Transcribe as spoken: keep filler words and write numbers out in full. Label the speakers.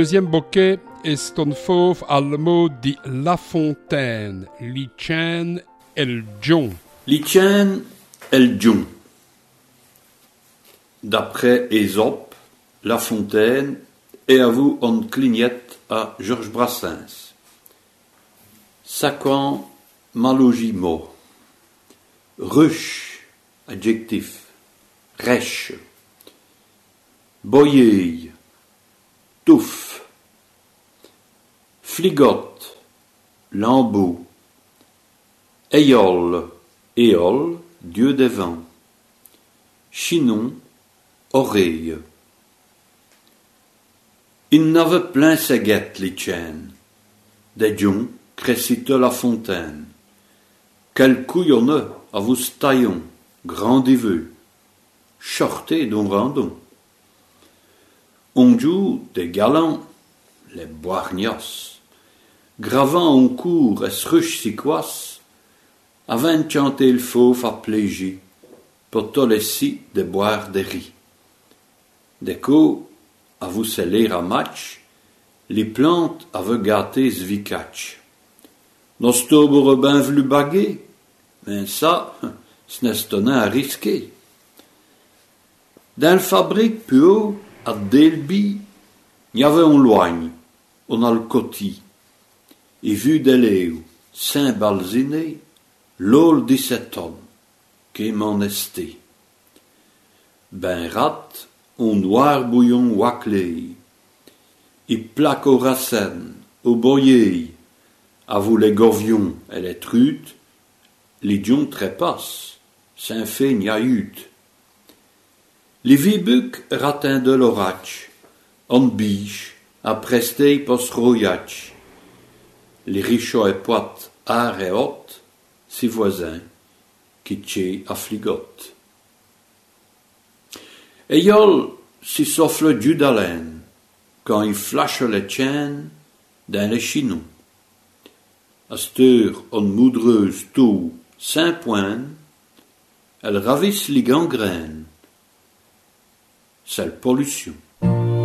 Speaker 1: Deuxième bouquet est un fauve à le mot dit La Fontaine, Lichen el John.
Speaker 2: Lichen el John. D'après Ésope, La Fontaine est à vous en clignette à Georges Brassens. Saquan malogi mot. Ruche, adjectif. Rêche. Boyer. Touffe. Fligotte. Lambeau. Éole. Éole, dieu des vents. Chinon. Oreille. Il n'avait plein ses guettes, les chaînes. Des joncs crescite la fontaine. Quel couillonneux à vous taillons, grandiveux, shorté d'un randon. On joue des galants, les boirgnos, gravant en cours et sruche si quas, avant de chanter le fauve à plégie, pour tolési de boire des riz. Des coups, à vous sceller à match, les plantes avaient gâté zvicatch. Nostobore ben v'lu baguer, mais ça, ce n'est tonné à risquer. Dans le fabrique plus haut, à Delby, il y avait un loigne, on a le cotis, et vu des léos, Saint-Balziné, l'ôle dix-sept tonnes, qu'est m'en esté. Ben rat, un noir bouillon waclé, et plaque aux racines, au boyer, à vous les govions et les trutes, les dions trépassent, Saint-Fait n'y a eut. Les vibucs ratin de l'orach, en biche, à prester pos royach, les richots et poites ar et hot, si voisins, qui tché à fligotte. Ayol si souffle du d'haleine, quand il flashe les chaînes dans les chinons. Asteur en moudreuse tout, saint point, elle ravisse les gangrènes. C'est la pollution.